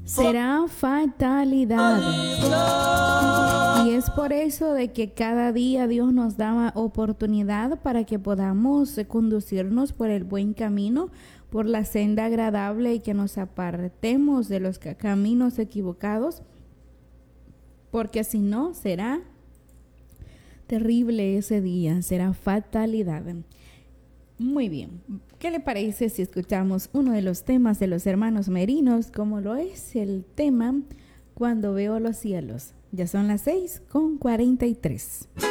será fatalidad. Y es por eso de que cada día Dios nos da oportunidad para que podamos conducirnos por el buen camino, por la senda agradable, y que nos apartemos de los caminos equivocados, porque si no será terrible ese día, será fatalidad. Muy bien, ¿qué le parece si escuchamos uno de los temas de los hermanos Merinos, como lo es el tema Cuando veo los cielos? Ya son las 6:43.